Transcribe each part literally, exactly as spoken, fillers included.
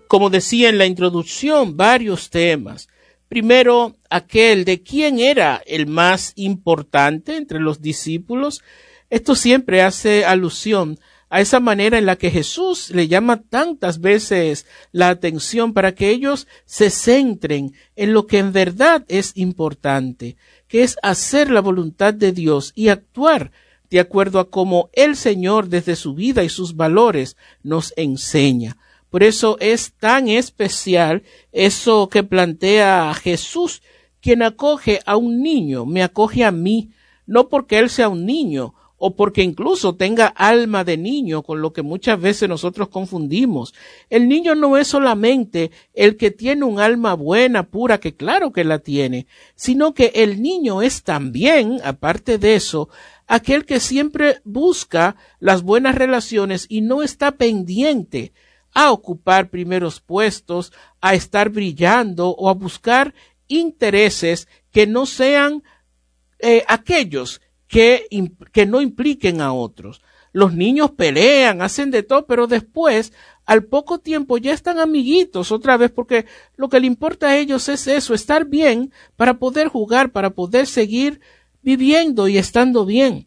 como decía en la introducción, varios temas. Primero, aquel de quién era el más importante entre los discípulos. Esto siempre hace alusión a esa manera en la que Jesús le llama tantas veces la atención para que ellos se centren en lo que en verdad es importante, que es hacer la voluntad de Dios y actuar de acuerdo a cómo el Señor desde su vida y sus valores nos enseña. Por eso es tan especial eso que plantea Jesús, quien acoge a un niño, me acoge a mí, no porque él sea un niño, o porque incluso tenga alma de niño, con lo que muchas veces nosotros confundimos. El niño no es solamente el que tiene un alma buena, pura, que claro que la tiene, sino que el niño es también, aparte de eso, aquel que siempre busca las buenas relaciones y no está pendiente a ocupar primeros puestos, a estar brillando o a buscar intereses que no sean eh, aquellos que, que no impliquen a otros. Los niños pelean, hacen de todo, pero después, al poco tiempo, ya están amiguitos otra vez, porque lo que le importa a ellos es eso, estar bien para poder jugar, para poder seguir viviendo y estando bien.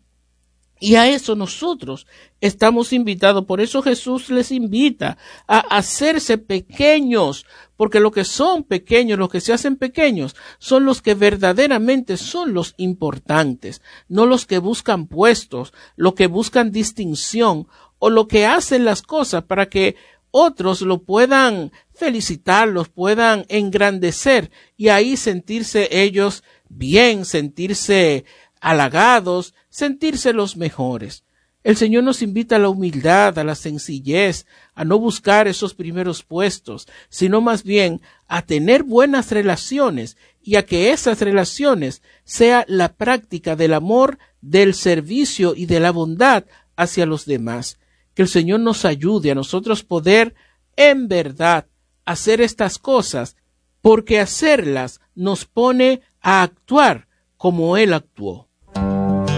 Y a eso nosotros estamos invitados. Por eso Jesús les invita a hacerse pequeños, porque lo que son pequeños, los que se hacen pequeños, son los que verdaderamente son los importantes, no los que buscan puestos, los que buscan distinción o lo que hacen las cosas para que otros lo puedan felicitar, los puedan engrandecer y ahí sentirse ellos bien, sentirse halagados, sentirse los mejores. El Señor nos invita a la humildad, a la sencillez, a no buscar esos primeros puestos, sino más bien a tener buenas relaciones y a que esas relaciones sea la práctica del amor, del servicio y de la bondad hacia los demás. Que el Señor nos ayude a nosotros poder en verdad hacer estas cosas, porque hacerlas nos pone a actuar como Él actuó.